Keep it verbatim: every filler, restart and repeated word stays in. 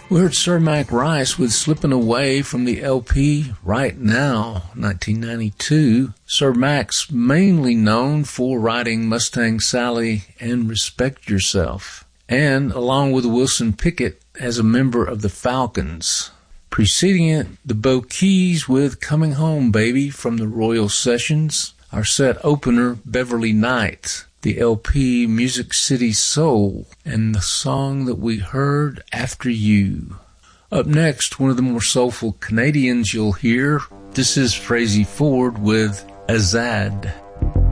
We heard Sir Mac Rice with Slippin' Away from the L P Right Now, nineteen ninety-two. Sir Mac's mainly known for writing Mustang Sally and Respect Yourself, and along with Wilson Pickett as a member of the Falcons. Preceding it, the Bo Keys with Coming Home Baby from the Royal Sessions. Our set opener, Beverly Knight, the L P Music City Soul, and the song that we heard, After You. Up next, one of the more soulful Canadians you'll hear. This is Frazey Ford with Azad.